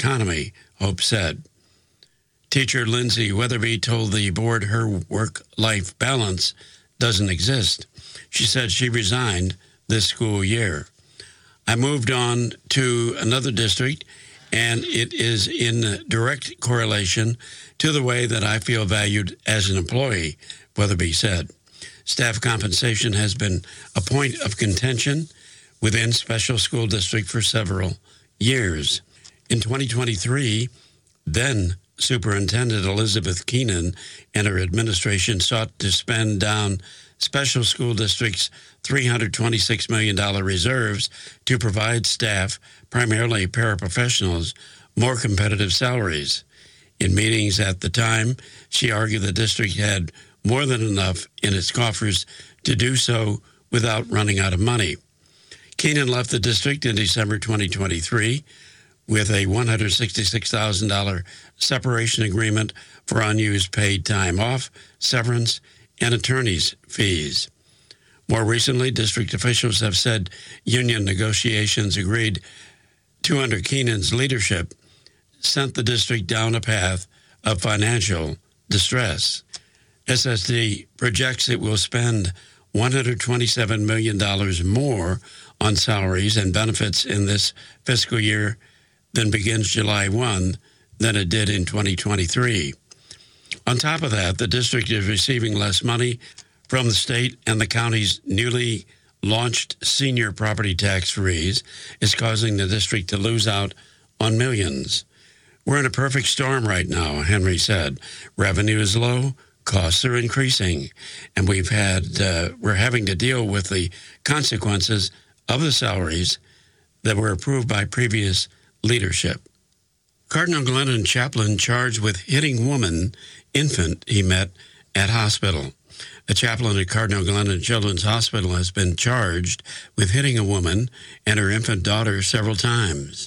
economy, Hope said. Teacher Lindsay Weatherby told the board her work-life balance doesn't exist. She said she resigned this school year. I moved on to another district, and it is in direct correlation to the way that I feel valued as an employee, Weatherby said. Staff compensation has been a point of contention within Special School District for several years. In 2023, then Superintendent Elizabeth Keenan and her administration sought to spend down Special School District's $326 million reserves to provide staff, primarily paraprofessionals, more competitive salaries. In meetings at the time, she argued the district had more than enough in its coffers to do so without running out of money. Keenan left the district in December 2023 with a $166,000 separation agreement for unused paid time off, severance, and attorney's fees. More recently, district officials have said union negotiations agreed to under Keenan's leadership sent the district down a path of financial distress. SSD projects it will spend $127 million more on salaries and benefits in this fiscal year than begins July 1 than it did in 2023. On top of that, the district is receiving less money from the state, and the county's newly launched senior property tax freeze is causing the district to lose out on millions. We're in a perfect storm right now, Henry said. Revenue is low, costs are increasing, and we're having to deal with the consequences of the salaries that were approved by previous leadership. Cardinal Glennon chaplain charged with hitting woman infant he met at hospital. A chaplain at Cardinal Glennon Children's Hospital has been charged with hitting a woman and her infant daughter several times.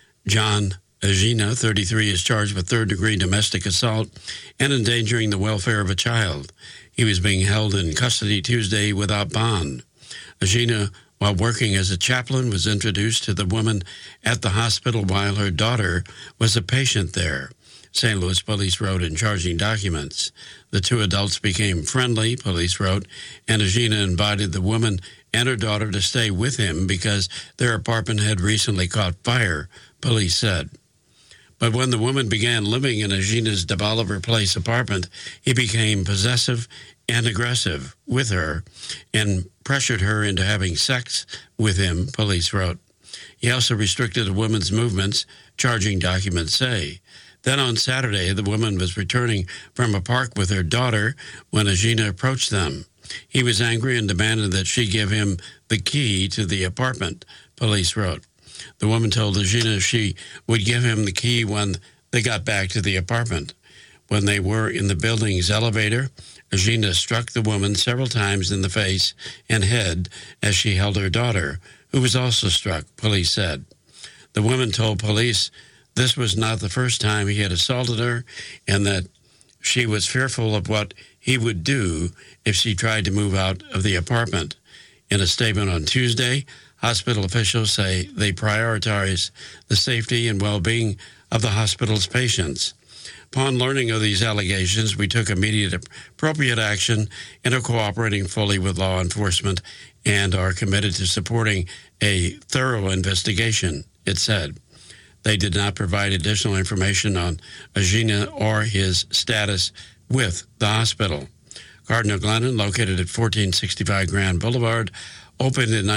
John Agina, 33, is charged with third-degree domestic assault and endangering the welfare of a child. He was being held in custody Tuesday without bond. Agina, while working as a chaplain, was introduced to the woman at the hospital while her daughter was a patient there, St. Louis police wrote in charging documents. The two adults became friendly, police wrote, and Agina invited the woman and her daughter to stay with him because their apartment had recently caught fire, police said. But when the woman began living in Agina's de Bolivar Place apartment, he became possessive and aggressive with her and pressured her into having sex with him, police wrote. He also restricted the woman's movements, charging documents say. Then on Saturday, the woman was returning from a park with her daughter when Agina approached them. He was angry and demanded that she give him the key to the apartment, police wrote. The woman told Agina she would give him the key when they got back to the apartment. When they were in the building's elevator, Agina struck the woman several times in the face and head as she held her daughter, who was also struck, police said. The woman told police this was not the first time he had assaulted her and that she was fearful of what he would do if she tried to move out of the apartment. In a statement on Tuesday, hospital officials say they prioritize the safety and well-being of the hospital's patients. Upon learning of these allegations, we took immediate appropriate action and are cooperating fully with law enforcement and are committed to supporting a thorough investigation, it said. They did not provide additional information on Agina or his status with the hospital. Cardinal Glennon, located at 1465 Grand Boulevard, opened in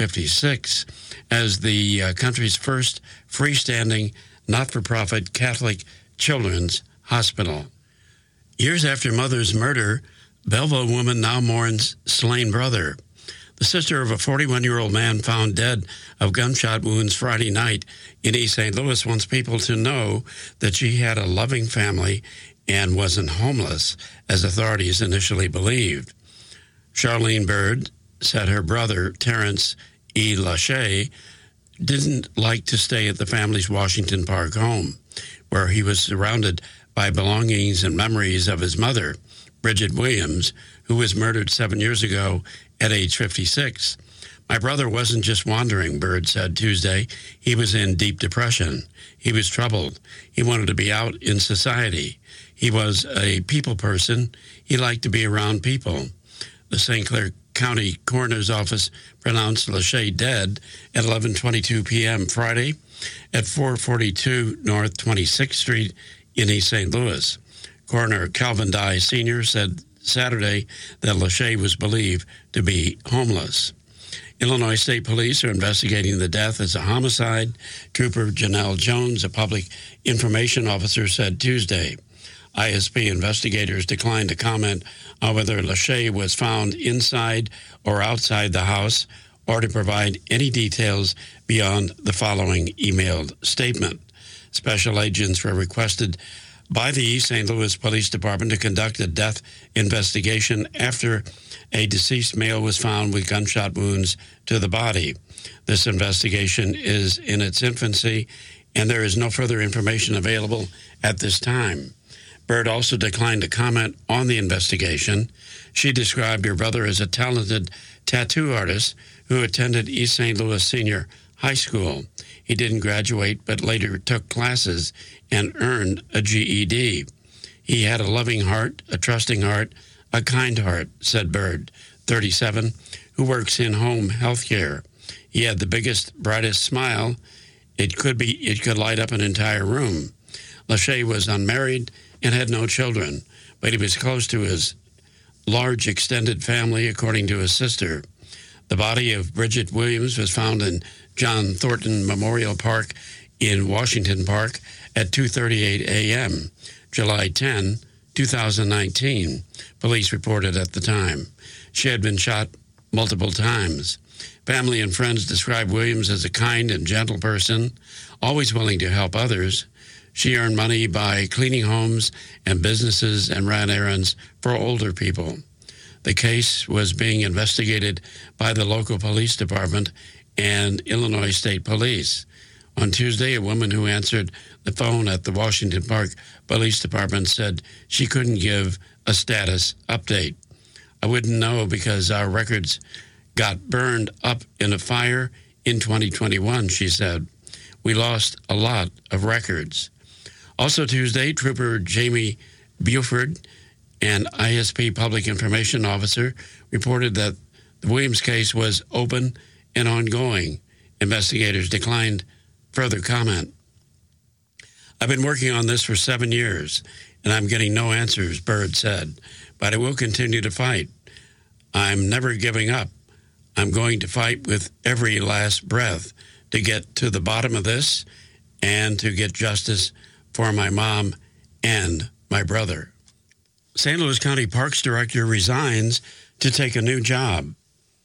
1956 as the country's first freestanding, not-for-profit Catholic children's hospital. Years after mother's murder, Belleville woman now mourns slain brother. The sister of a 41-year-old man found dead of gunshot wounds Friday night in East St. Louis wants people to know that she had a loving family and wasn't homeless, as authorities initially believed. Charlene Bird said her brother, Terrence E. Lachey, didn't like to stay at the family's Washington Park home, where he was surrounded by belongings and memories of his mother, Bridget Williams, who was murdered 7 years ago at age 56. My brother wasn't just wandering, Bird said Tuesday. He was in deep depression. He was troubled. He wanted to be out in society. He was a people person. He liked to be around people. The St. Clair County Coroner's Office pronounced Lachey dead at 11:22 p.m. Friday at 442 North 26th Street in East St. Louis. Coroner Calvin Dye Sr. said Saturday that Lachey was believed to be homeless. Illinois State Police are investigating the death as a homicide. Trooper Janelle Jones, a public information officer, said Tuesday. ISP investigators declined to comment on whether Lachey was found inside or outside the house or to provide any details beyond the following emailed statement. Special agents were requested by the East St. Louis Police Department to conduct a death investigation after a deceased male was found with gunshot wounds to the body. This investigation is in its infancy, and there is no further information available at this time. Bird also declined to comment on the investigation. She described her brother as a talented tattoo artist who attended East St. Louis Senior High School. He didn't graduate, but later took classes and earned a GED. He had a loving heart, a trusting heart, a kind heart, said Bird, 37, who works in home health care. He had the biggest, brightest smile. It could light up an entire room. Lachey was unmarried and had no children, but he was close to his large extended family, according to his sister. The body of Bridget Williams was found in John Thornton Memorial Park in Washington Park at 2:38 a.m., July 10, 2019, police reported at the time. She had been shot multiple times. Family and friends described Williams as a kind and gentle person, always willing to help others. She earned money by cleaning homes and businesses and ran errands for older people. The case was being investigated by the local police department and Illinois State Police. On Tuesday, a woman who answered the phone at the Washington Park Police Department said she couldn't give a status update. I wouldn't know because our records got burned up in a fire in 2021, she said. We lost a lot of records. Also Tuesday, Trooper Jamie Buford, an ISP public information officer, reported that the Williams case was open and ongoing. Investigators declined further comment. I've been working on this for 7 years, and I'm getting no answers, Bird said, but I will continue to fight. I'm never giving up. I'm going to fight with every last breath to get to the bottom of this and to get justice for my mom and my brother. St. Louis County Parks Director resigns to take a new job.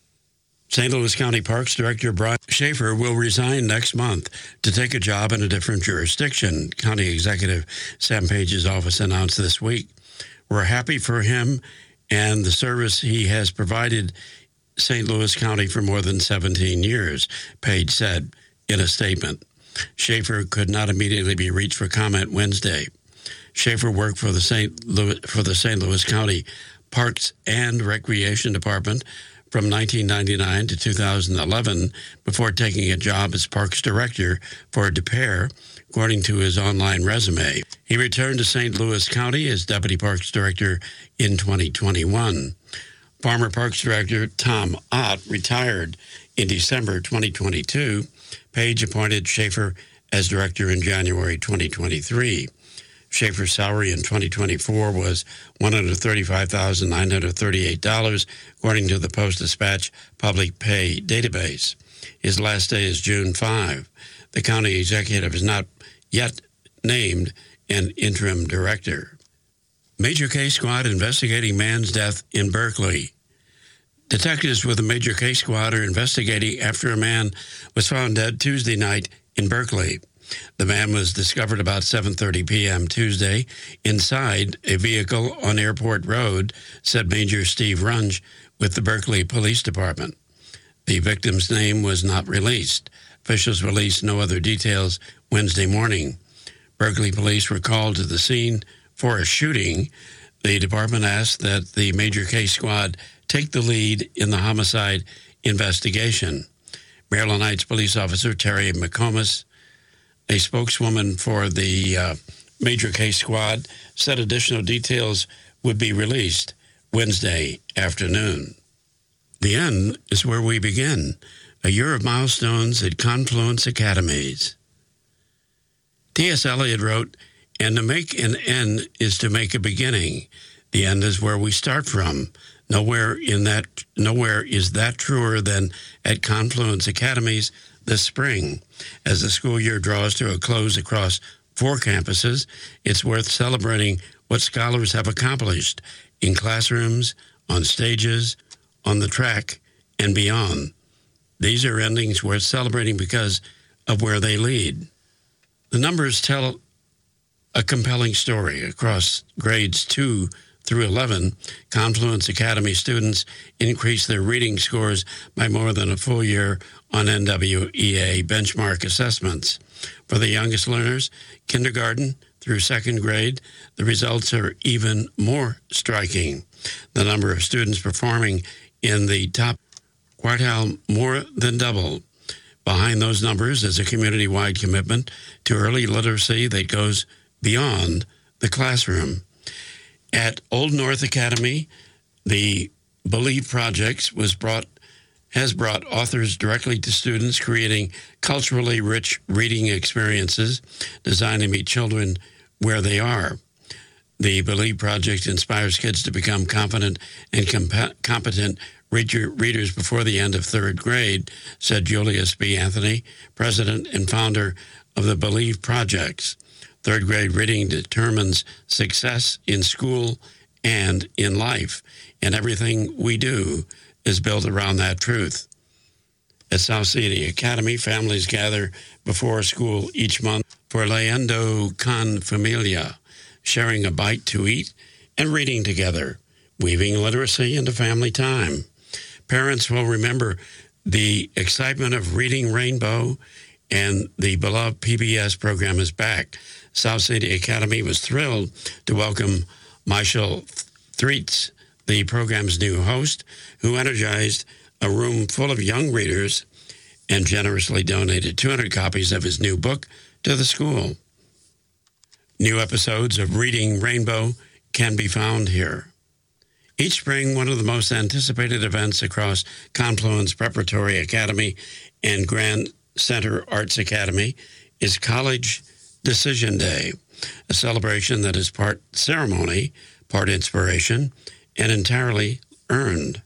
St. Louis County Parks Director Brian Schaefer will resign next month to take a job in a different jurisdiction, County Executive Sam Page's office announced this week. We're happy for him and the service he has provided St. Louis County for more than 17 years, Page said in a statement. Schaefer could not immediately be reached for comment Wednesday. Schaefer worked for the St. Louis County Parks and Recreation Department from 1999 to 2011 before taking a job as Parks Director for Des Peres, according to his online resume. He returned to St. Louis County as Deputy Parks Director in 2021. Former Parks Director Tom Ott retired in December 2022. Page appointed Schaefer as director in January 2023. Schaefer's salary in 2024 was $135,938, according to the Post-Dispatch Public Pay Database. His last day is June 5. The county executive has not yet named an interim director. Major case squad investigating man's death in Berkeley. Detectives with a major case squad are investigating after a man was found dead Tuesday night in Berkeley. The man was discovered about 7:30 p.m. Tuesday inside a vehicle on Airport Road, said Major Steve Runge with the Berkeley Police Department. The victim's name was not released. Officials released no other details Wednesday morning. Berkeley police were called to the scene for a shooting. The department asked that the major case squad take the lead in the homicide investigation. Maryland Heights police officer Terry McComas, a spokeswoman for the Major Case Squad, said additional details would be released Wednesday afternoon. The end is where we begin. A year of milestones at Confluence Academies. T.S. Eliot wrote, "And to make an end is to make a beginning. The end is where we start from. Nowhere is that truer than at Confluence Academies this spring. As the school year draws to a close across 4 campuses, it's worth celebrating what scholars have accomplished in classrooms, on stages, on the track, and beyond. These are endings worth celebrating because of where they lead." The numbers tell a compelling story. Across grades 2 through 11, Confluence Academy students increased their reading scores by more than a full year on NWEA benchmark assessments. For the youngest learners, kindergarten through 2nd grade, the results are even more striking. The number of students performing in the top quartile more than doubled. Behind those numbers is a community-wide commitment to early literacy that goes beyond the classroom. At Old North Academy, the Believe Project has brought authors directly to students, creating culturally rich reading experiences designed to meet children where they are. The Believe Project inspires kids to become confident and competent readers before the end of 3rd grade, said Julius B. Anthony, president and founder of the Believe Projects. 3rd grade reading determines success in school and in life, and everything we do is built around that truth. At South City Academy, families gather before school each month for Leendo con Familia, sharing a bite to eat and reading together, weaving literacy into family time. Parents will remember the excitement of Reading Rainbow, and the beloved PBS program is back. South City Academy was thrilled to welcome Michael Threets, the program's new host, who energized a room full of young readers and generously donated 200 copies of his new book to the school. New episodes of Reading Rainbow can be found here. Each spring, one of the most anticipated events across Confluence Preparatory Academy and Grand Center Arts Academy is College Decision Day, a celebration that is part ceremony, part inspiration, and entirely earned.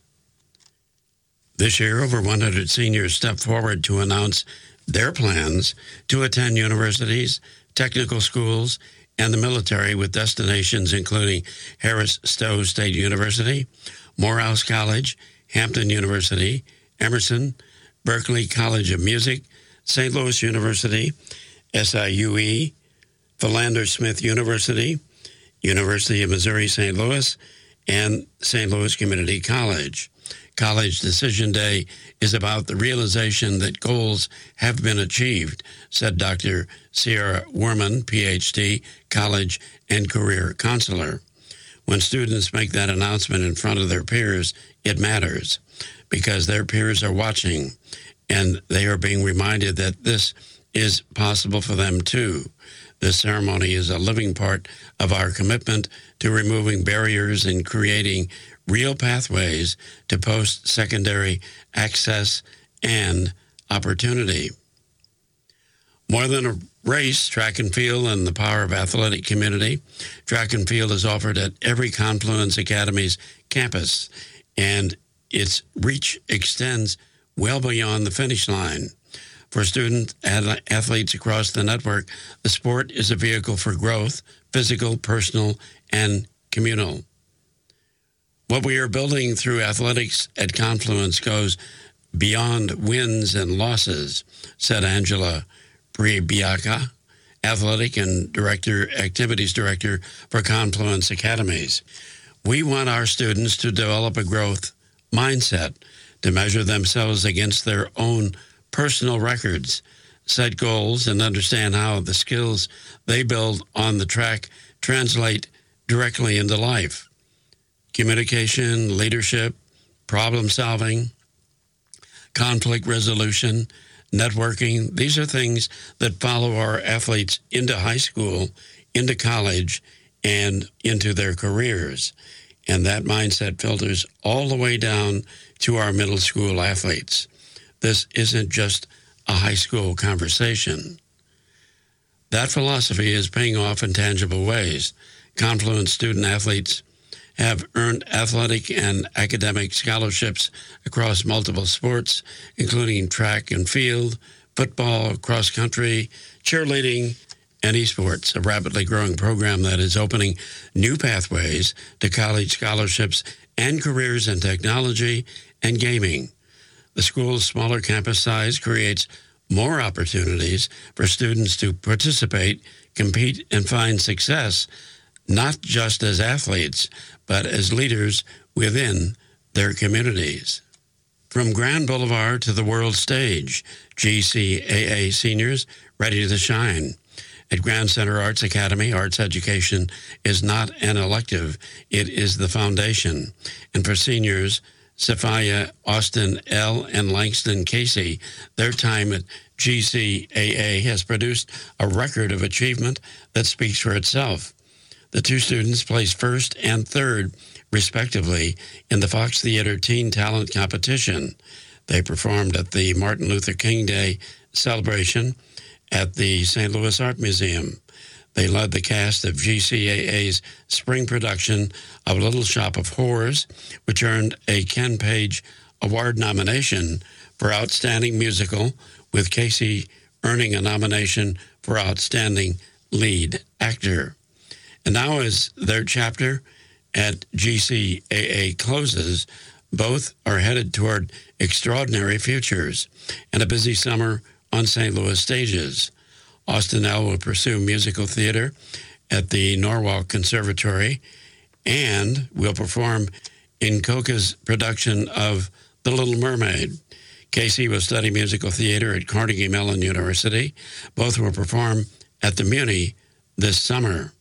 This year, over 100 seniors stepped forward to announce their plans to attend universities, technical schools, and the military, with destinations including Harris Stowe State University, Morehouse College, Hampton University, Emerson, Berklee College of Music, St. Louis University, SIUE, Philander Smith University, University of Missouri St. Louis, and St. Louis Community College. College Decision Day is about the realization that goals have been achieved, said Dr. Sierra Werman, Ph.D., college and career counselor. When students make that announcement in front of their peers, it matters because their peers are watching and they are being reminded that this is possible for them too. This ceremony is a living part of our commitment to removing barriers and creating real pathways to post-secondary access and opportunity. More than a race, track and field, and the power of athletic community, track and field is offered at every Confluence Academy's campus, and its reach extends well beyond the finish line. For student athletes across the network, the sport is a vehicle for growth, physical, personal, and communal. What we are building through athletics at Confluence goes beyond wins and losses, said Angela Pribiaka, athletic and activities director for Confluence Academies. We want our students to develop a growth mindset, to measure themselves against their own personal records, set goals, and understand how the skills they build on the track translate directly into life. Communication, leadership, problem solving. conflict resolution, networking. These are things that follow our athletes into high school, into college, and into their careers. And that mindset filters all the way down to our middle school athletes. This isn't just a high school conversation. That philosophy is paying off in tangible ways. Confluence student athletes have earned athletic and academic scholarships across multiple sports, including track and field, football, cross country, cheerleading, and esports, a rapidly growing program that is opening new pathways to college scholarships and careers in technology and gaming. The school's smaller campus size creates more opportunities for students to participate, compete, and find success, not just as athletes, but as leaders within their communities. From Grand Boulevard to the world stage, GCAA seniors ready to shine. At Grand Center Arts Academy, arts education is not an elective, it is the foundation. And for seniors, Sophia, Austin L., and Langston Casey, their time at GCAA has produced a record of achievement that speaks for itself. The two students placed first and third, respectively, in the Fox Theater Teen Talent Competition. They performed at the Martin Luther King Day celebration at the St. Louis Art Museum. They led the cast of GCAA's spring production of Little Shop of Horrors, which earned a Ken Page Award nomination for Outstanding Musical, with Casey earning a nomination for Outstanding Lead Actor. And now, as their chapter at GCAA closes, both are headed toward extraordinary futures and a busy summer on St. Louis stages. Austin L. will pursue musical theater at the Norwalk Conservatory and will perform in Coca's production of The Little Mermaid. Casey will study musical theater at Carnegie Mellon University. Both will perform at the Muni this summer.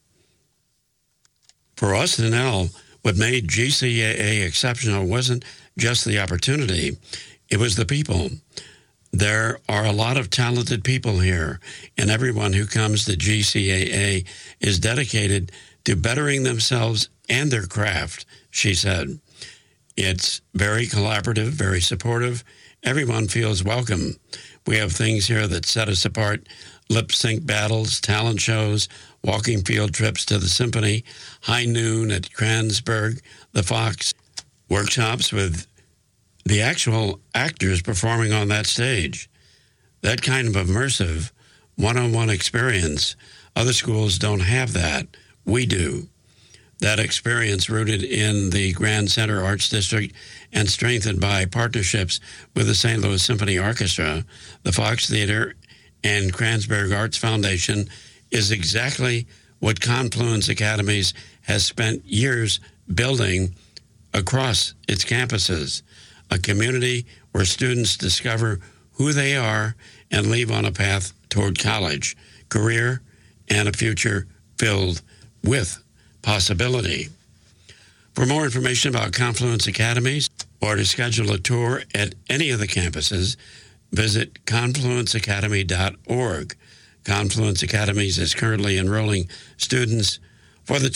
For Austin L., what made GCAA exceptional wasn't just the opportunity, it was the people. There are a lot of talented people here, and everyone who comes to GCAA is dedicated to bettering themselves and their craft, she said. It's very collaborative, very supportive. Everyone feels welcome. We have things here that set us apart: lip sync battles, talent shows, walking field trips to the symphony, high noon at Kranzberg, the Fox, workshops with the actual actors performing on that stage. That kind of immersive, one-on-one experience, other schools don't have that. We do. That experience, rooted in the Grand Center Arts District and strengthened by partnerships with the St. Louis Symphony Orchestra, the Fox Theater, and Kranzberg Arts Foundation, is exactly what Confluence Academies has spent years building across its campuses, a community where students discover who they are and leave on a path toward college, career, and a future filled with possibility. For more information about Confluence Academies or to schedule a tour at any of the campuses, visit confluenceacademy.org. Confluence Academies is currently enrolling students for the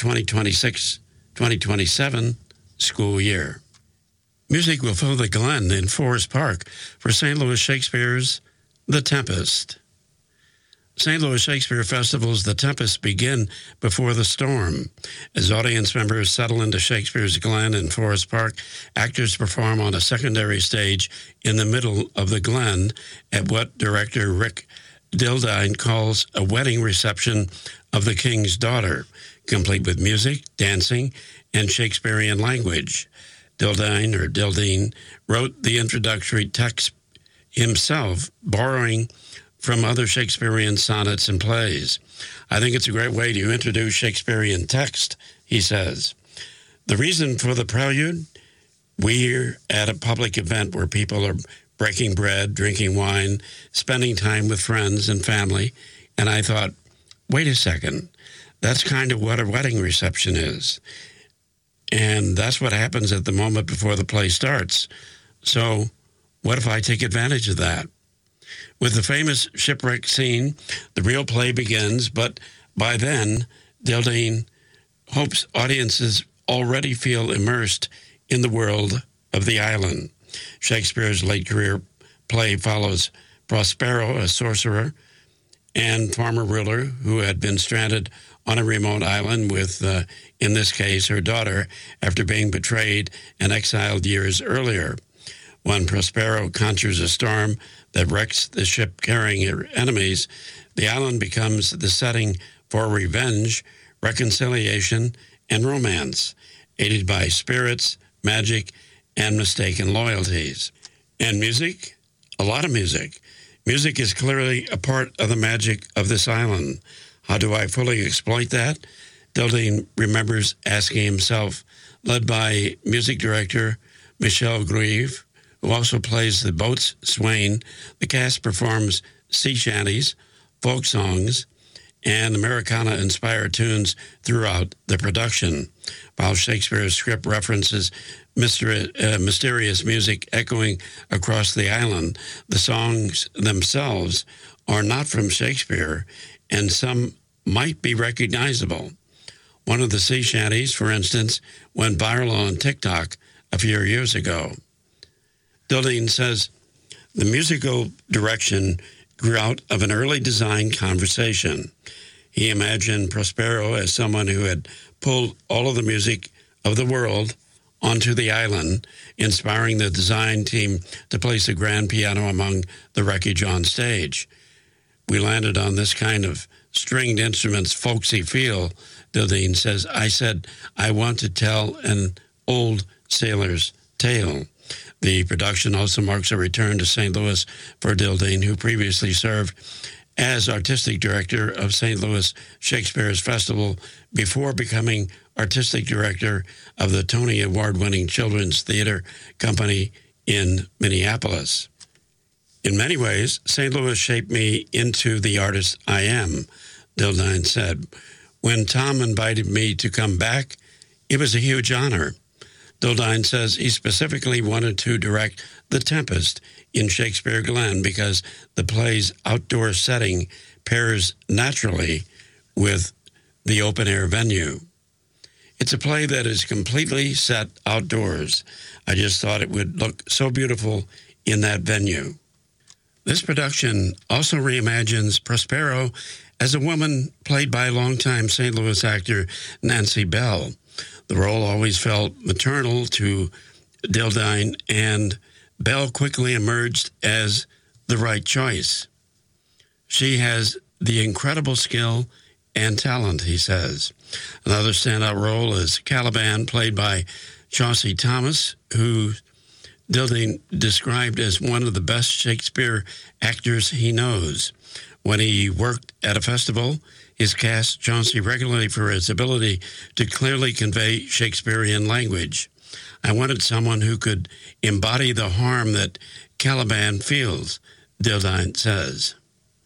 2026-2027 school year. Music will fill the Glen in Forest Park for St. Louis Shakespeare's The Tempest. St. Louis Shakespeare Festival's The Tempest begin before the storm. As audience members settle into Shakespeare's Glen in Forest Park, actors perform on a secondary stage in the middle of the Glen at what director Rick Dildine calls a wedding reception of the king's daughter, complete with music, dancing, and Shakespearean language. Dildine wrote the introductory text himself, borrowing from other Shakespearean sonnets and plays. I think it's a great way to introduce Shakespearean text, he says. The reason for the prelude? We're at a public event where people are breaking bread, drinking wine, spending time with friends and family, and I thought, wait a second, that's kind of what a wedding reception is. And that's what happens at the moment before the play starts. So What if I take advantage of that? With the famous shipwreck scene, the real play begins, but by then, Dildine hopes audiences already feel immersed in the world of the island. Shakespeare's late career play follows Prospero, a sorcerer and farmer ruler who had been stranded on a remote island with, in this case, her daughter, after being betrayed and exiled years earlier. When Prospero conjures a storm that wrecks the ship carrying her enemies, the island becomes the setting for revenge, reconciliation, and romance, aided by spirits, magic, and mistaken loyalties. And music? A lot of music. Music is clearly a part of the magic of this island. How do I fully exploit that? Dildine remembers asking himself, led by music director Michel Gruive, who also plays the boat's swain. The cast performs sea shanties, folk songs, and Americana-inspired tunes throughout the production, while Shakespeare's script references mysterious music echoing across the island. The songs themselves are not from Shakespeare, and some might be recognizable. One of the sea shanties, for instance, went viral on TikTok a few years ago. Dildine says the musical direction grew out of an early design conversation. He imagined Prospero as someone who had pulled all of the music of the world onto the island, inspiring the design team to place a grand piano among the wreckage on stage. We landed on this kind of stringed instruments folksy feel, Dildine says. I said, I want to tell an old sailor's tale. The production also marks a return to St. Louis for Dildine, who previously served as artistic director of St. Louis Shakespeare's Festival before becoming artistic director of the Tony Award-winning Children's Theater Company in Minneapolis. In many ways, St. Louis shaped me into the artist I am, Dildine said. When Tom invited me to come back, it was a huge honor. Dildine says he specifically wanted to direct The Tempest in Shakespeare Glen because the play's outdoor setting pairs naturally with the open-air venue. It's a play that is completely set outdoors. I just thought it would look so beautiful in that venue. This production also reimagines Prospero as a woman played by longtime St. Louis actor Nancy Bell. The role always felt maternal to Dildine, and Bell quickly emerged as the right choice. She has the incredible skill and talent, he says. Another standout role is Caliban, played by Chauncey Thomas, who Dildine described as one of the best Shakespeare actors he knows. When he worked at a festival, his cast Chauncey regularly for his ability to clearly convey Shakespearean language. I wanted someone who could embody the harm that Caliban feels, Dildine says.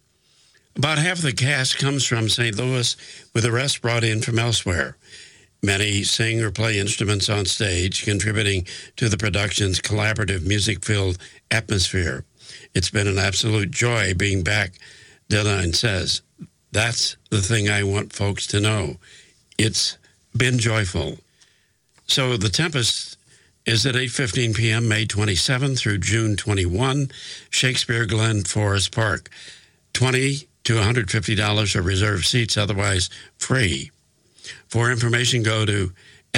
About half of the cast comes from St. Louis, with the rest brought in from elsewhere. Many sing or play instruments on stage, contributing to the production's collaborative, music-filled atmosphere. It's been an absolute joy being back, Dildine says. That's the thing I want folks to know. It's been joyful. So The Tempest is at 8:15 p.m., May 27 through June 21, Shakespeare Glen Forest Park. $20 to $150 are reserved seats, otherwise free. For information, go to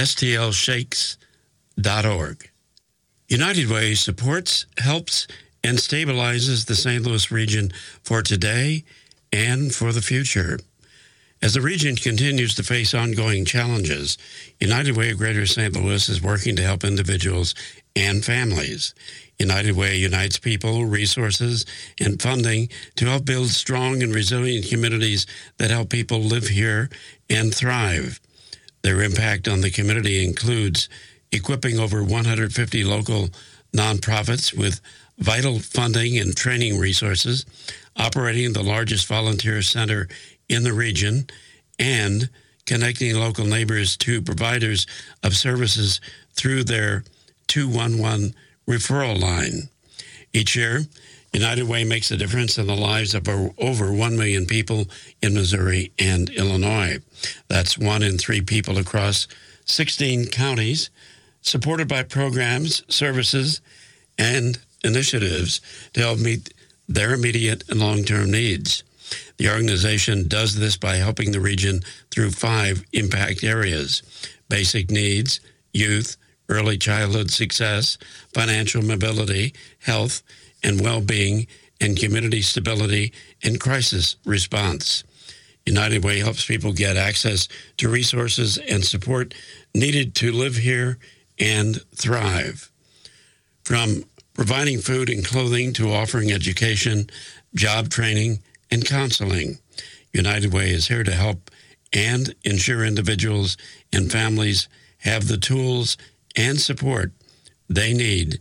stlshakes.org. United Way supports, helps, and stabilizes the St. Louis region for today and for the future. As the region continues to face ongoing challenges, United Way of Greater St. Louis is working to help individuals and families. United Way unites people, resources, and funding to help build strong and resilient communities that help people live here and thrive. Their impact on the community includes equipping over 150 local nonprofits with vital funding and training resources, operating the largest volunteer center in the region, and connecting local neighbors to providers of services through their 211 referral line. Each year, United Way makes a difference in the lives of over 1 million people in Missouri and Illinois. That's 1 in 3 people across 16 counties, supported by programs, services, and initiatives to help meet their immediate and long-term needs. The organization does this by helping the region through 5 impact areas: basic needs, youth, early childhood success, financial mobility, health and well-being, and community stability and crisis response. United Way helps people get access to resources and support needed to live here and thrive. From providing food and clothing to offering education, job training, and counseling, United Way is here to help and ensure individuals and families have the tools and support they need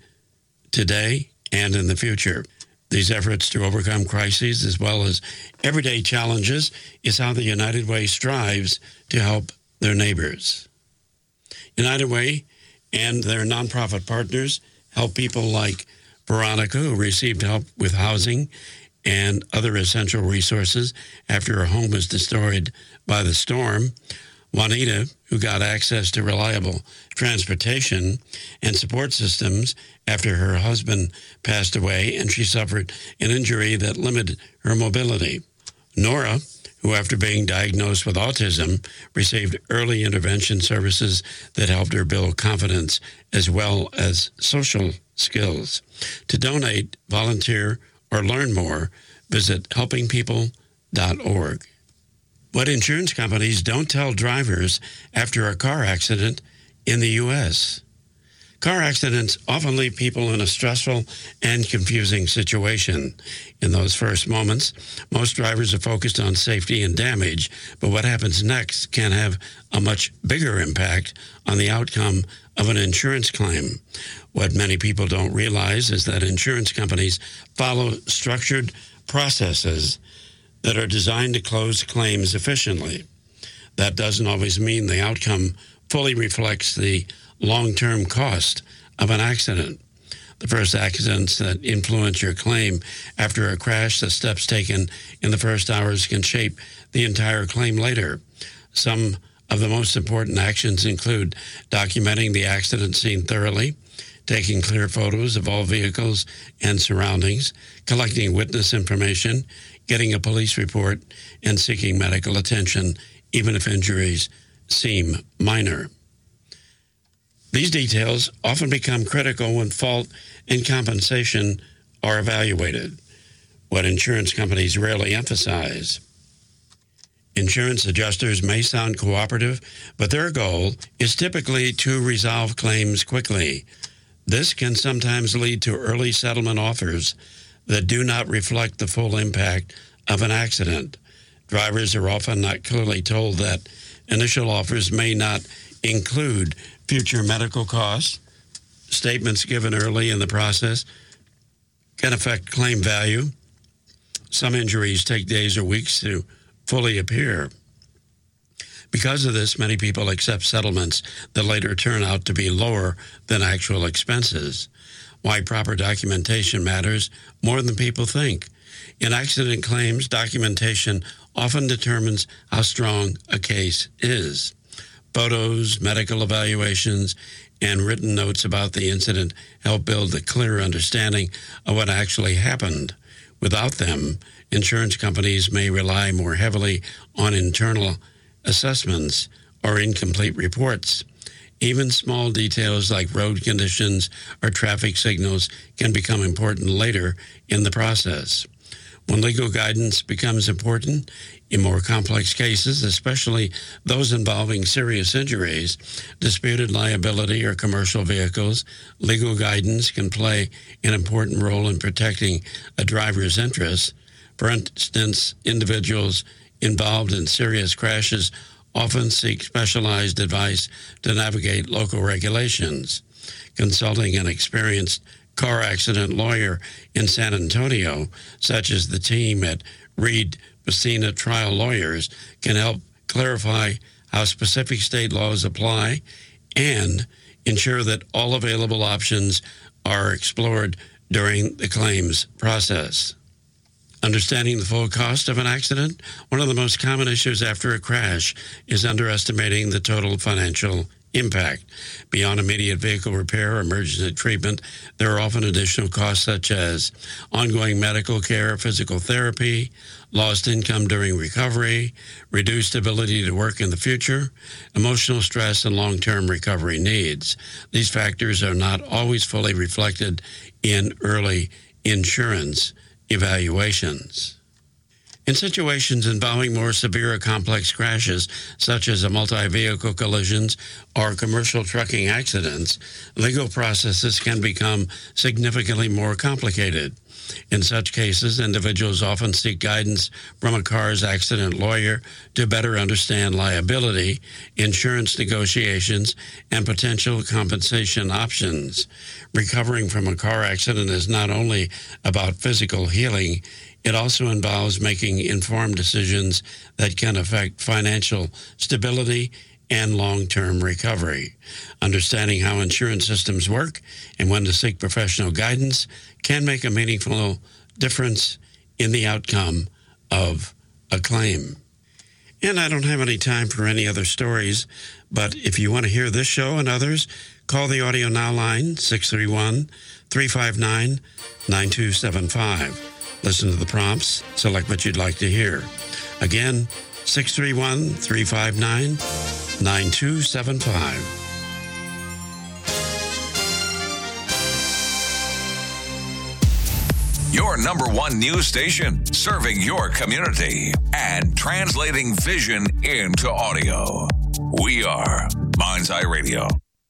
today and in the future. These efforts to overcome crises as well as everyday challenges is how the United Way strives to help their neighbors. United Way and their nonprofit partners help people like Veronica, who received help with housing and other essential resources after her home was destroyed by the storm; Juanita, who got access to reliable transportation and support systems after her husband passed away and she suffered an injury that limited her mobility; Nora, who after being diagnosed with autism received early intervention services that helped her build confidence as well as social skills. To donate, volunteer, or learn more, visit helpingpeople.org. What insurance companies don't tell drivers after a car accident in the U.S. Car accidents often leave people in a stressful and confusing situation. In those first moments, most drivers are focused on safety and damage, but what happens next can have a much bigger impact on the outcome of an insurance claim. What many people don't realize is that insurance companies follow structured processes that are designed to close claims efficiently. That doesn't always mean the outcome fully reflects the long-term cost of an accident. The first accidents that influence your claim after a crash, the steps taken in the first hours can shape the entire claim later. Some of the most important actions include documenting the accident scene thoroughly, taking clear photos of all vehicles and surroundings, collecting witness information, getting a police report, and seeking medical attention, even if injuries seem minor. These details often become critical when fault and compensation are evaluated, what insurance companies rarely emphasize. Insurance adjusters may sound cooperative, but their goal is typically to resolve claims quickly. This can sometimes lead to early settlement offers that do not reflect the full impact of an accident. Drivers are often not clearly told that initial offers may not include future medical costs. Statements given early in the process can affect claim value. Some injuries take days or weeks to fully appear. Because of this, many people accept settlements that later turn out to be lower than actual expenses. Why proper documentation matters more than people think. In accident claims, documentation often determines how strong a case is. Photos, medical evaluations, and written notes about the incident help build a clear understanding of what actually happened. Without them, insurance companies may rely more heavily on internal assessments or incomplete reports. Even small details like road conditions or traffic signals can become important later in the process. When legal guidance becomes important in more complex cases, especially those involving serious injuries, disputed liability, or commercial vehicles, legal guidance can play an important role in protecting a driver's interests. For instance, individuals involved in serious crashes often seek specialized advice to navigate local regulations. Consulting an experienced car accident lawyer in San Antonio, such as the team at Reed Messina Trial Lawyers, can help clarify how specific state laws apply and ensure that all available options are explored during the claims process. Understanding the full cost of an accident, one of the most common issues after a crash is underestimating the total financial impact. Beyond immediate vehicle repair or emergency treatment, there are often additional costs such as ongoing medical care, physical therapy, lost income during recovery, reduced ability to work in the future, emotional stress, and long-term recovery needs. These factors are not always fully reflected in early insurance evaluations. In situations involving more severe or complex crashes, such as multi-vehicle collisions or commercial trucking accidents, legal processes can become significantly more complicated. In such cases, individuals often seek guidance from a car's accident lawyer to better understand liability, insurance negotiations, and potential compensation options. Recovering from a car accident is not only about physical healing, it also involves making informed decisions that can affect financial stability and long-term recovery. Understanding how insurance systems work and when to seek professional guidance can make a meaningful difference in the outcome of a claim. And I don't have any time for any other stories, but if you want to hear this show and others, call the Audio Now line, 631-359-9275. Listen to the prompts, select what you'd like to hear. Again, 631-359-9275. Your number one news station, serving your community and translating vision into audio. We are Mind's Eye Radio.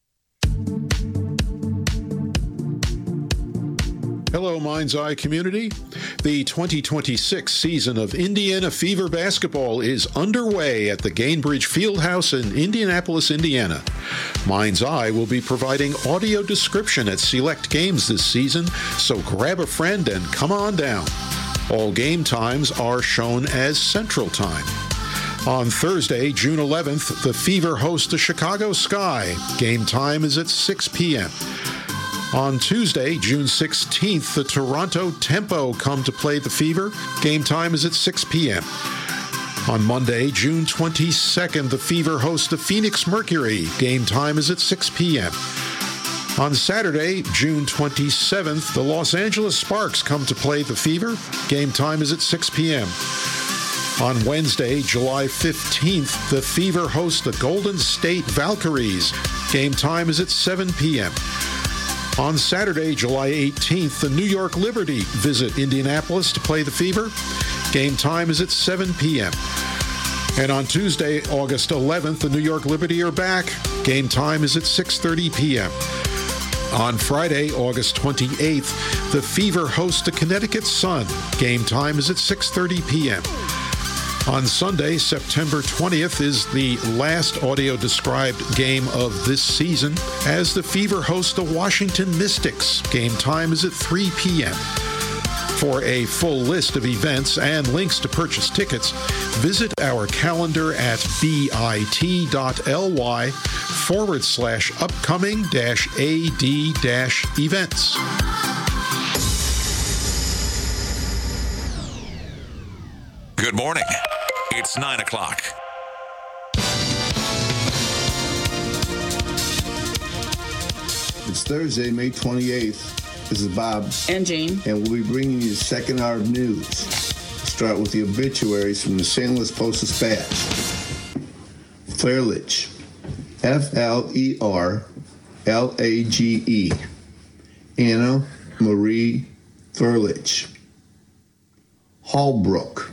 Hello, Mind's Eye community. The 2026 season of Indiana Fever basketball is underway at the Gainbridge Fieldhouse in Indianapolis, Indiana. Mind's Eye will be providing audio description at select games this season, so grab a friend and come on down. All game times are shown as Central Time. On Thursday, June 11th, the Fever host the Chicago Sky. Game time is at 6 p.m. On Tuesday, June 16th, the Toronto Tempo come to play the Fever. Game time is at 6 p.m. On Monday, June 22nd, the Fever hosts the Phoenix Mercury. Game time is at 6 p.m. On Saturday, June 27th, the Los Angeles Sparks come to play the Fever. Game time is at 6 p.m. On Wednesday, July 15th, the Fever hosts the Golden State Valkyries. Game time is at 7 p.m. On Saturday, July 18th, the New York Liberty visit Indianapolis to play the Fever. Game time is at 7 p.m. And on Tuesday, August 11th, the New York Liberty are back. Game time is at 6:30 p.m. On Friday, August 28th, the Fever host the Connecticut Sun. Game time is at 6:30 p.m. On Sunday, September 20th, is the last audio-described game of this season as the Fever host the Washington Mystics. Game time is at 3 p.m. For a full list of events and links to purchase tickets, visit our calendar at bit.ly/upcoming-ad-events. Good morning. It's 9 o'clock. It's Thursday, May 28th. This is Bob. And Jane. And we'll be bringing you the second hour of news. Start with the obituaries from the St. Louis Post-Dispatch. Flerlage. F-L-E-R-L-A-G-E. Anna Marie Flerlage. Holbrook.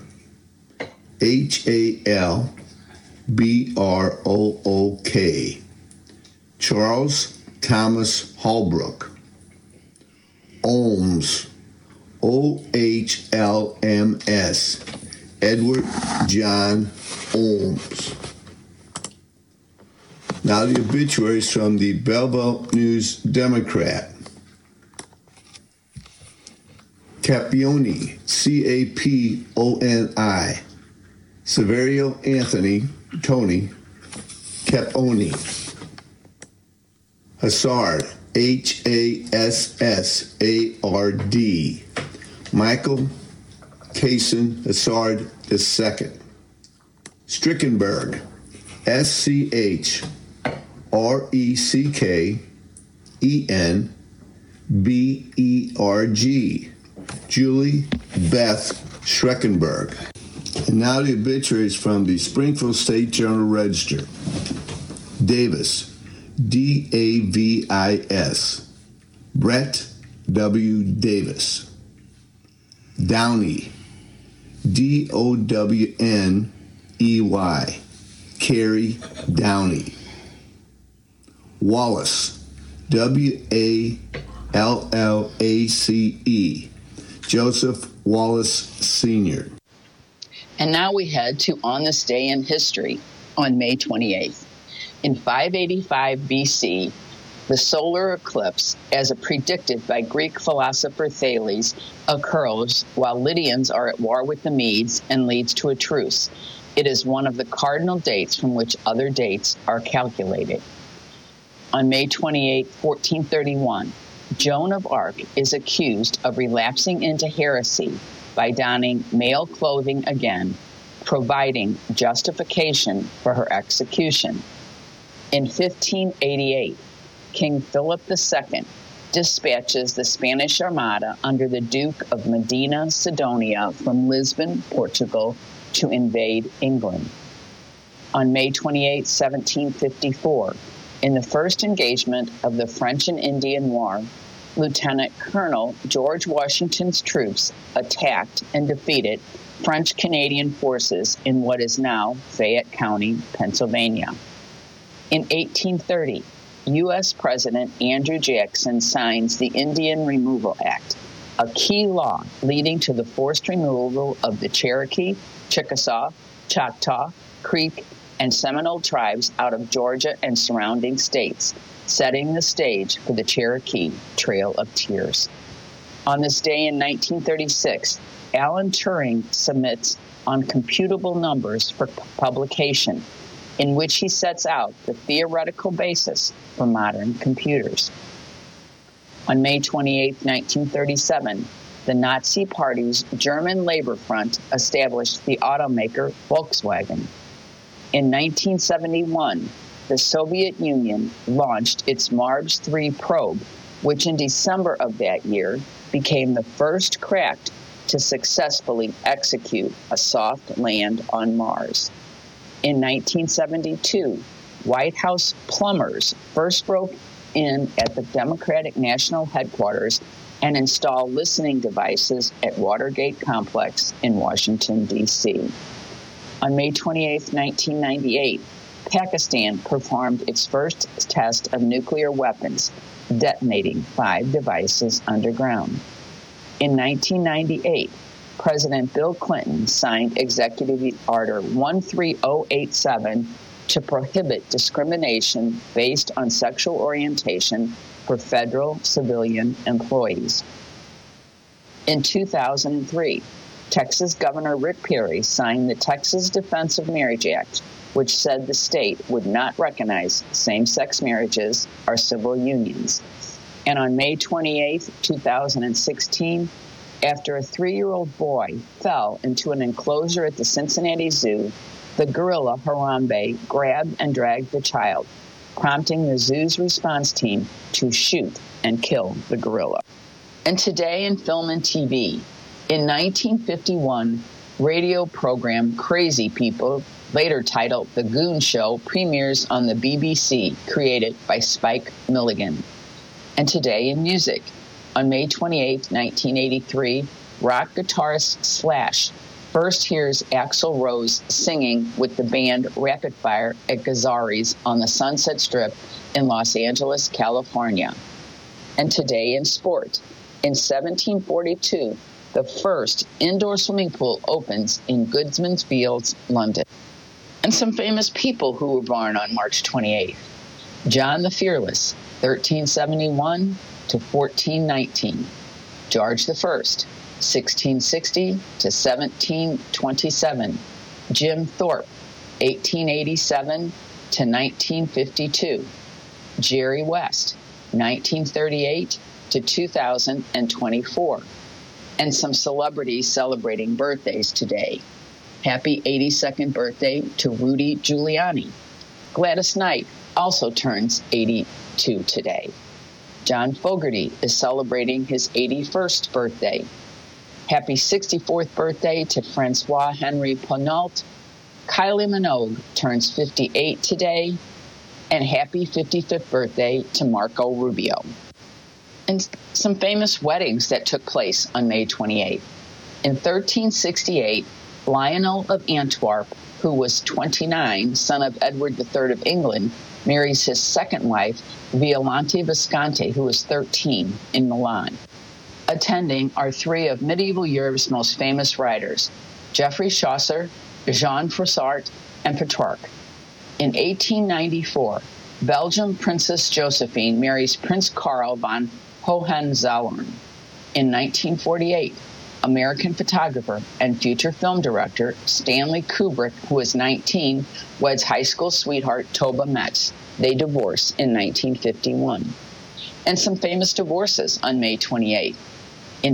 H-A-L-B-R-O-O-K. Charles Thomas Holbrook. Ohms. O-H-L-M-S. Edward John Ohms. Now the obituaries from the Belleville News Democrat. Capioni, C-A-P-O-N-I. Severio Anthony, Tony, Caponi. Hassard, Hassard, Michael Kaysen Hassard II. Strickenberg, Schreckenberg, Julie Beth Schreckenberg. And now the obituaries from the Springfield State Journal-Register. Davis, Davis, Brett W. Davis. Downey, Downey, Carrie Downey. Wallace, Wallace, Joseph Wallace Sr. And now we head to On This Day in History on May 28th. In 585 BC, the solar eclipse, as predicted by Greek philosopher Thales, occurs while Lydians are at war with the Medes and leads to a truce. It is one of the cardinal dates from which other dates are calculated. On May 28, 1431, Joan of Arc is accused of relapsing into heresy by donning male clothing again, providing justification for her execution. In 1588, King Philip II dispatches the Spanish Armada under the Duke of Medina Sidonia from Lisbon, Portugal, to invade England. On May 28, 1754, in the first engagement of the French and Indian War, Lieutenant Colonel George Washington's troops attacked and defeated French-Canadian forces in what is now Fayette County, Pennsylvania. In 1830, U.S. President Andrew Jackson signs the Indian Removal Act, a key law leading to the forced removal of the Cherokee, Chickasaw, Choctaw, Creek, and Seminole tribes out of Georgia and surrounding states, setting the stage for the Cherokee Trail of Tears. On this day in 1936, Alan Turing submits Uncomputable Numbers for publication, in which he sets out the theoretical basis for modern computers. On May 28, 1937, the Nazi Party's German Labor Front established the automaker Volkswagen. In 1971, the Soviet Union launched its Mars 3 probe, which in December of that year became the first craft to successfully execute a soft land on Mars. In 1972, White House plumbers first broke in at the Democratic National Headquarters and installed listening devices at Watergate Complex in Washington, D.C. On May 28, 1998, Pakistan performed its first test of nuclear weapons, detonating 5 devices underground. In 1998, President Bill Clinton signed Executive Order 13087 to prohibit discrimination based on sexual orientation for federal civilian employees. In 2003, Texas Governor Rick Perry signed the Texas Defense of Marriage Act, which said the state would not recognize same-sex marriages or civil unions. And on May 28, 2016, after a 3-year-old boy fell into an enclosure at the Cincinnati Zoo, the gorilla Harambe grabbed and dragged the child, prompting the zoo's response team to shoot and kill the gorilla. And today in film and TV, in 1951, radio program Crazy People, later titled The Goon Show, premieres on the BBC, created by Spike Milligan. And today in music, on May 28, 1983, rock guitarist Slash first hears Axl Rose singing with the band Rapid Fire at Gazzarri's on the Sunset Strip in Los Angeles, California. And today in sport, in 1742, the first indoor swimming pool opens in Goodsman's Fields, London. And some famous people who were born on March 28th. John the Fearless, 1371 to 1419. George I, 1660 to 1727. Jim Thorpe, 1887 to 1952. Jerry West, 1938 to 2024. And some celebrities celebrating birthdays today. Happy 82nd birthday to Rudy Giuliani. Gladys Knight also turns 82 today. John Fogerty is celebrating his 81st birthday. Happy 64th birthday to Francois Henry Ponault. Kylie Minogue turns 58 today. And happy 55th birthday to Marco Rubio. And some famous weddings that took place on May 28th. In 1368, Lionel of Antwerp, who was 29, son of Edward III of England, marries his second wife, Violante Visconti, who was 13, in Milan. Attending are three of medieval Europe's most famous writers, Geoffrey Chaucer, Jean Froissart, and Petrarch. In 1894, Belgian Princess Josephine marries Prince Karl von Hohenzollern. In 1948, American photographer and future film director Stanley Kubrick, who was 19, weds high school sweetheart Toba Metz. They divorce in 1951. And some famous divorces on May 28. In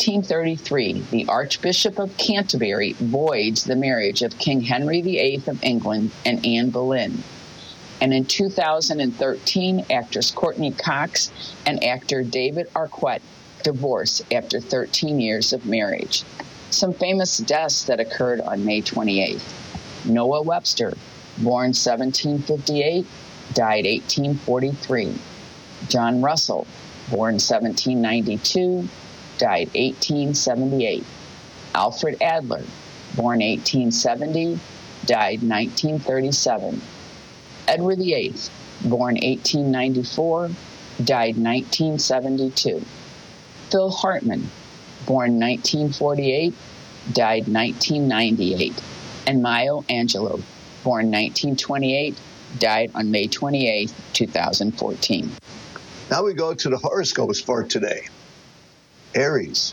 1533, the Archbishop of Canterbury voids the marriage of King Henry VIII of England and Anne Boleyn. And in 2013, actress Courtney Cox and actor David Arquette divorced after 13 years of marriage. Some famous deaths that occurred on May 28th. Noah Webster, born 1758, died 1843. John Russell, born 1792, died 1878. Alfred Adler, born 1870, died 1937. Edward VIII, born 1894, died 1972. Phil Hartman, born 1948, died 1998. And Maya Angelou, born 1928, died on May 28, 2014. Now we go to the horoscopes for today. Aries,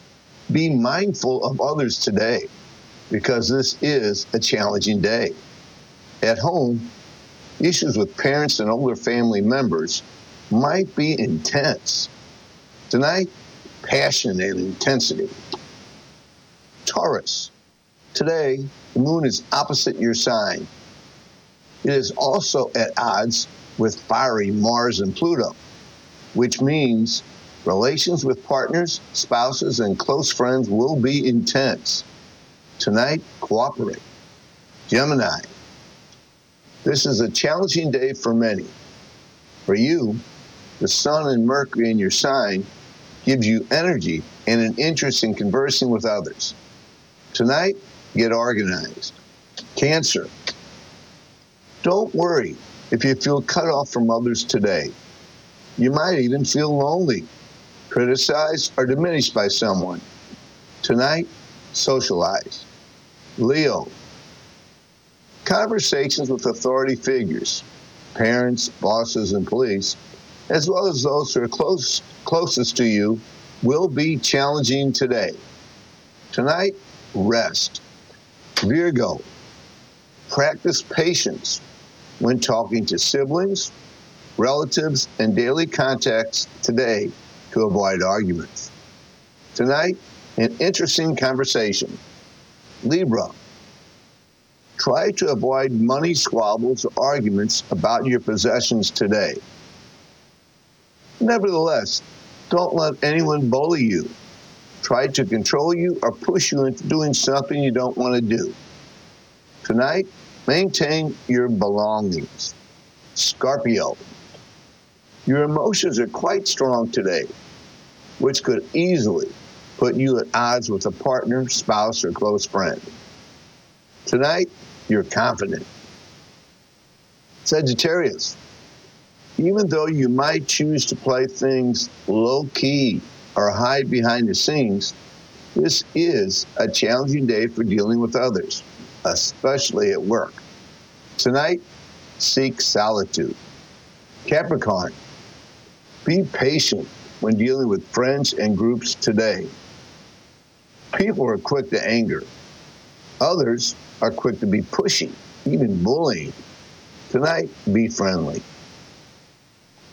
be mindful of others today because this is a challenging day. At home, issues with parents and older family members might be intense. Tonight, passion and intensity. Taurus, today, the moon is opposite your sign. It is also at odds with fiery Mars and Pluto, which means relations with partners, spouses, and close friends will be intense. Tonight, cooperate. Gemini, this is a challenging day for many. For you, the Sun and Mercury in your sign gives you energy and an interest in conversing with others. Tonight, get organized. Cancer, don't worry if you feel cut off from others today. You might even feel lonely, criticized, or diminished by someone. Tonight, socialize. Leo, conversations with authority figures, parents, bosses, and police, as well as those who are closest to you, will be challenging today. Tonight, rest. Virgo, practice patience when talking to siblings, relatives, and daily contacts today to avoid arguments. Tonight, an interesting conversation. Libra, try to avoid money squabbles or arguments about your possessions today. Nevertheless, don't let anyone bully you, try to control you, or push you into doing something you don't want to do. Tonight, maintain your belongings. Scorpio, your emotions are quite strong today, which could easily put you at odds with a partner, spouse, or close friend. Tonight, you're confident. Sagittarius, even though you might choose to play things low-key or hide behind the scenes, this is a challenging day for dealing with others, especially at work. Tonight, seek solitude. Capricorn, be patient when dealing with friends and groups today. People are quick to anger. Others are quick to be pushy, even bullying. Tonight, be friendly.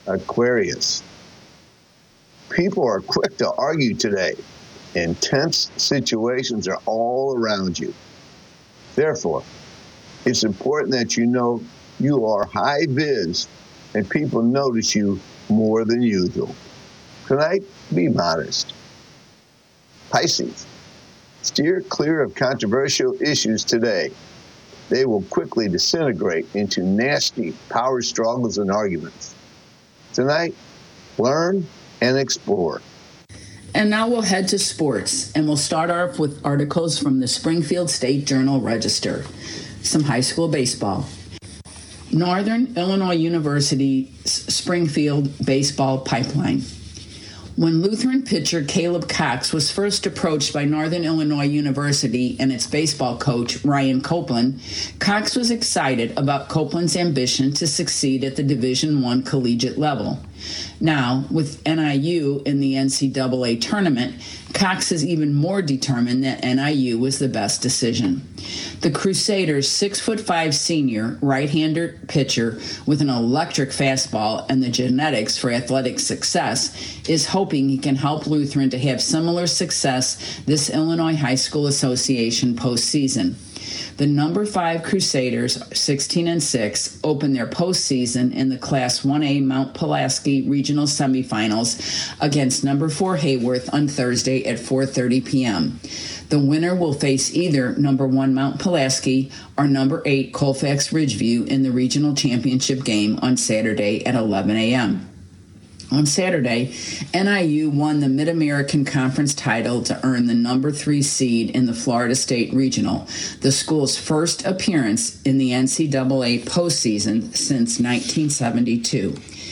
Aquarius. People are quick to argue today. Intense situations are all around you. Therefore, it's important that you know you are high vis and people notice you more than usual. Tonight, be modest. Pisces. Steer clear of controversial issues today. They will quickly disintegrate into nasty power struggles and arguments. Tonight, learn and explore. And now we'll head to sports, and we'll start off with articles from the Springfield State Journal-Register. Some high school baseball. Northern Illinois University's Springfield baseball pipeline. When Lutheran pitcher Caleb Cox was first approached by Northern Illinois University and its baseball coach, Ryan Copeland, Cox was excited about Copeland's ambition to succeed at the Division I collegiate level. Now, with NIU in the NCAA tournament, Cox is even more determined that NIU was the best decision. The Crusaders' 6'5" senior right-hander pitcher with an electric fastball and the genetics for athletic success is hoping he can help Lutheran to have similar success this Illinois High School Association postseason. The number 5 Crusaders, 16-6, opened their postseason in the Class 1A Mount Pulaski regional semifinals against number 4 Hayworth on Thursday at 4:30 p.m. The winner will face either number 1 Mount Pulaski or number 8 Colfax Ridgeview in the regional championship game on Saturday at 11 a.m. On Saturday, NIU won the Mid-American Conference title to earn the number 3 seed in the Florida State Regional, the school's first appearance in the NCAA postseason since 1972.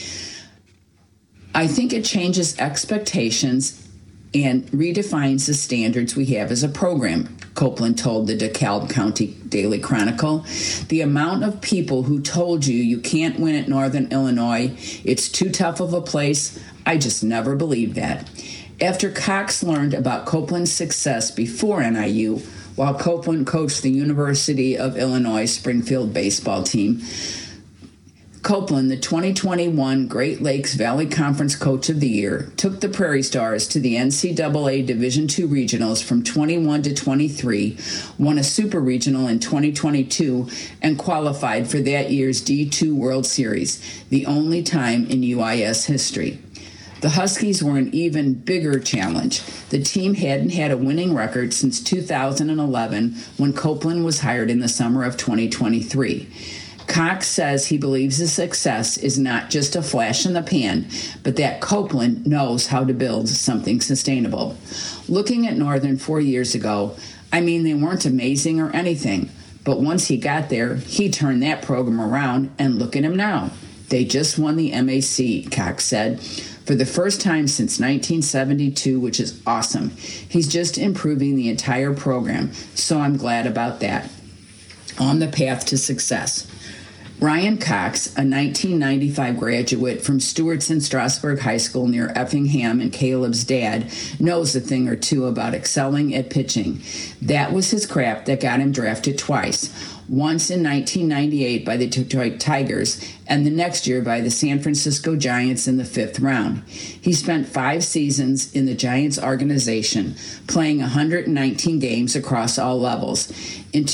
I think it changes expectations and redefines the standards we have as a program, Copeland told the DeKalb County Daily Chronicle. The amount of people who told you can't win at Northern Illinois, it's too tough of a place, I just never believed that. After Cox learned about Copeland's success before NIU, while Copeland coached the University of Illinois Springfield baseball team, Copeland, the 2021 Great Lakes Valley Conference Coach of the Year, took the Prairie Stars to the NCAA Division II Regionals from 21 to 23, won a Super Regional in 2022, and qualified for that year's D2 World Series, the only time in UIS history. The Huskies were an even bigger challenge. The team hadn't had a winning record since 2011 when Copeland was hired in the summer of 2023. Cox says he believes the success is not just a flash in the pan, but that Copeland knows how to build something sustainable. Looking at Northern 4 years ago, I mean, they weren't amazing or anything, but once he got there, he turned that program around, and look at him now. They just won the MAC, Cox said, for the first time since 1972, which is awesome. He's just improving the entire program, so I'm glad about that. On the path to success. Ryan Cox, a 1995 graduate from Stewartson Strasburg High School near Effingham and Caleb's dad, knows a thing or two about excelling at pitching. That was his craft that got him drafted twice. Once in 1998 by the Detroit Tigers, and the next year by the San Francisco Giants in the 5th round. He spent 5 seasons in the Giants organization, playing 119 games across all levels. In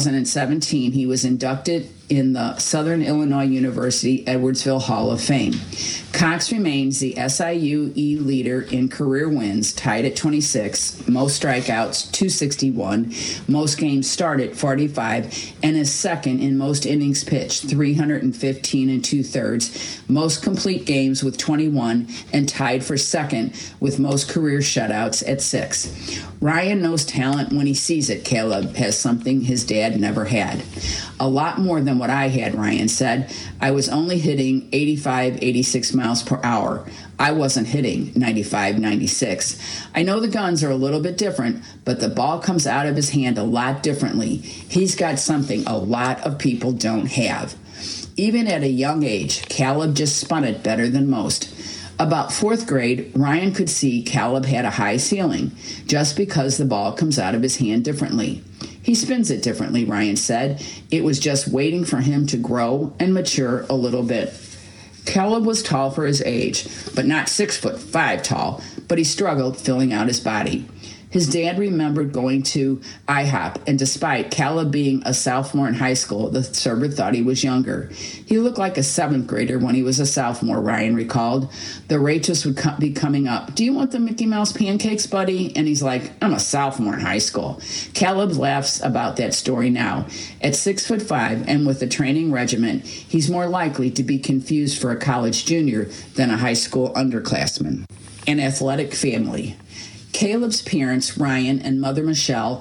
2017, he was inducted in the Southern Illinois University Edwardsville Hall of Fame. Cox remains the SIU leader in career wins, tied at 26, most strikeouts, 261, most games started, 45, and is second in most innings pitched, 315 2/3, most complete games with 21, and tied for second with most career shutouts at 6. Ryan knows talent when he sees it. Caleb has something his dad never had. A lot more than what I had, Ryan said. I was only hitting 85, 86 miles per hour. I wasn't hitting 95, 96. I know the guns are a little bit different, but the ball comes out of his hand a lot differently. He's got something a lot of people don't have. Even at a young age, Caleb just spun it better than most. About 4th grade, Ryan could see Caleb had a high ceiling, just because the ball comes out of his hand differently. He spins it differently, Ryan said. It was just waiting for him to grow and mature a little bit. Caleb was tall for his age, but not 6'5" tall, but he struggled filling out his body. His dad remembered going to IHOP, and despite Caleb being a sophomore in high school, the server thought he was younger. He looked like a 7th grader when he was a sophomore, Ryan recalled. The waitress would be coming up. "Do you want the Mickey Mouse pancakes, buddy?" And he's like, "I'm a sophomore in high school." Caleb laughs about that story now. At 6'5" and with a training regimen, he's more likely to be confused for a college junior than a high school underclassman. An athletic family. Caleb's parents, Ryan and mother Michelle,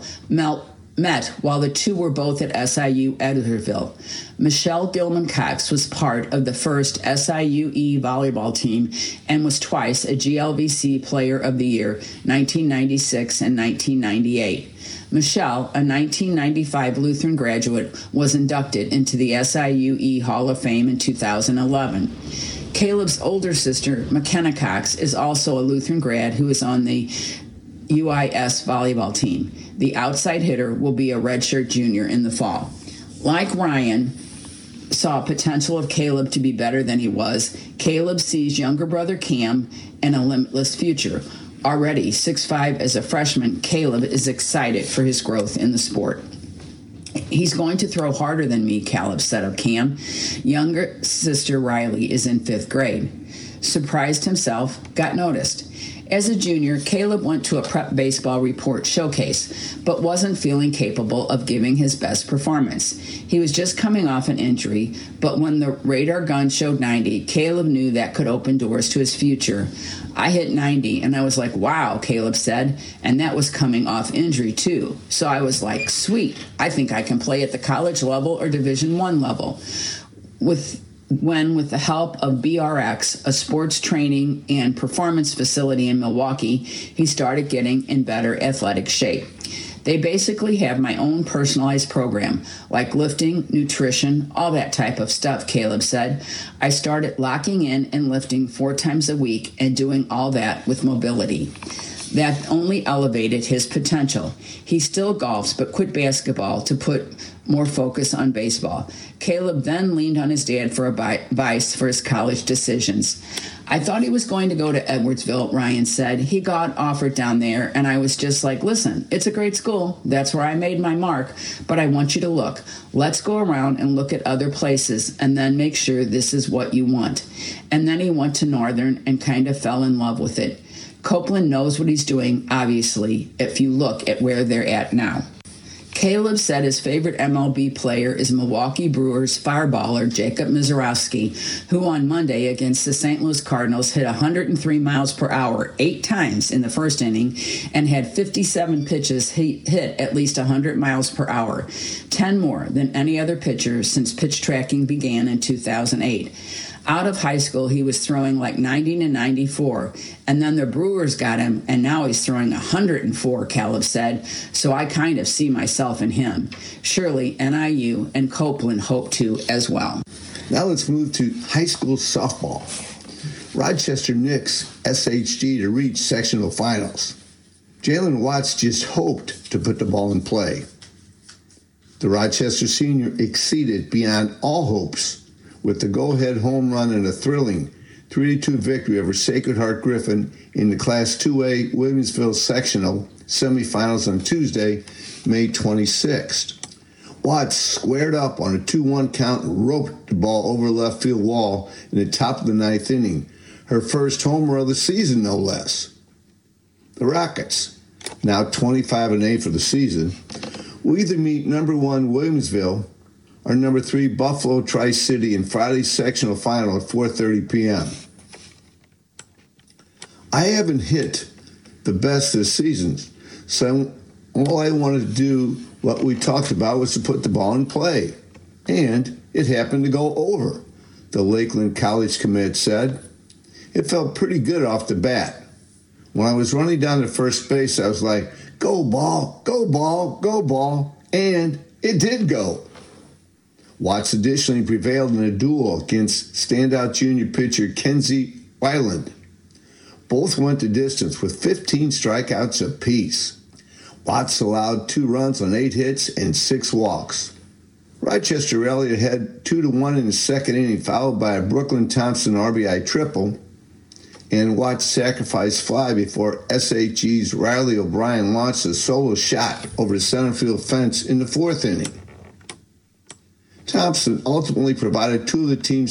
met while the two were both at SIU Edwardsville. Michelle Gilman Cox was part of the first SIUE volleyball team and was twice a GLVC Player of the Year, 1996 and 1998. Michelle, a 1995 Lutheran graduate, was inducted into the SIUE Hall of Fame in 2011. Caleb's older sister, McKenna Cox, is also a Lutheran grad who is on the UIS volleyball team. The outside hitter will be a redshirt junior in the fall. Like Ryan saw potential of Caleb to be better than he was, Caleb sees younger brother Cam and a limitless future. Already 6'5" as a freshman, Caleb is excited for his growth in the sport. "He's going to throw harder than me," Caleb said of Cam. Younger sister Riley is in 5th grade. Surprised himself, got noticed. As a junior, Caleb went to a prep baseball report showcase, but wasn't feeling capable of giving his best performance. He was just coming off an injury, but when the radar gun showed 90, Caleb knew that could open doors to his future. "I hit 90, and I was like, wow," Caleb said, and that was coming off injury too. So I was like, sweet, I think I can play at the college level or Division I level. With the help of BRX, a sports training and performance facility in Milwaukee, he started getting in better athletic shape. "They basically have my own personalized program, like lifting, nutrition, all that type of stuff," Caleb said. "I started locking in and lifting 4 times a week and doing all that with mobility. That only elevated his potential. He still golfs, but quit basketball to put more focus on baseball." Caleb then leaned on his dad for advice for his college decisions. "I thought he was going to go to Edwardsville," Ryan said. "He got offered down there, and I was just like, listen, it's a great school. That's where I made my mark, but I want you to look. Let's go around and look at other places and then make sure this is what you want." And then he went to Northern and kind of fell in love with it. Copeland knows what he's doing, obviously, if you look at where they're at now. Caleb said his favorite MLB player is Milwaukee Brewers fireballer Jacob Misiorowski, who on Monday against the St. Louis Cardinals hit 103 miles per hour 8 times in the first inning and had 57 pitches hit at least 100 miles per hour, 10 more than any other pitcher since pitch tracking began in 2008. Out of high school, he was throwing like 90 to 94, and then the Brewers got him, and now he's throwing 104, Caleb said, so I kind of see myself in him. Surely NIU and Copeland hope to as well. Now let's move to high school softball. Rochester Knicks SHG to reach sectional finals. Jalen Watts just hoped to put the ball in play. The Rochester senior exceeded beyond all hopes with the go-ahead home run and a thrilling 3-2 victory over Sacred Heart Griffin in the Class 2A Williamsville sectional semifinals on Tuesday, May 26th. Watts squared up on a 2-1 count and roped the ball over the left field wall in the top of the 9th inning, her first homer of the season, no less. The Rockets, now 25-8 for the season, will either meet number 1 Williamsville or number 3 Buffalo Tri-City in Friday's sectional final at 4:30 p.m. I haven't hit the best this season, so all I wanted to do, what we talked about, was to put the ball in play. And it happened to go over, the Lakeland College commit said. It felt pretty good off the bat. When I was running down to first base, I was like, go ball, go ball, go ball. And it did go. Watts additionally prevailed in a duel against standout junior pitcher Kenzie Weiland. Both went the distance with 15 strikeouts apiece. Watts allowed 2 runs on 8 hits and 6 walks. Rochester rallied ahead 2-1 in the second inning, followed by a Brooklyn Thompson RBI triple and Watts sacrifice fly before SHG's Riley O'Brien launched a solo shot over the center field fence in the fourth inning. Thompson ultimately provided two of the team's